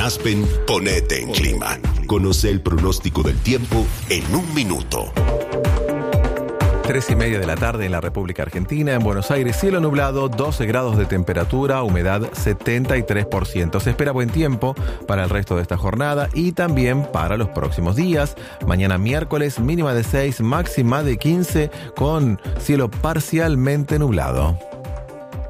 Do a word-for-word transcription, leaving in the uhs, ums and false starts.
Aspen, ponete en clima. Conoce el pronóstico del tiempo en un minuto. Tres y media de la tarde en la República Argentina. En Buenos Aires, cielo nublado, doce grados de temperatura, humedad setenta y tres por ciento. Se espera buen tiempo para el resto de esta jornada y también para los próximos días. Mañana miércoles, mínima de seis, máxima de quince, con cielo parcialmente nublado.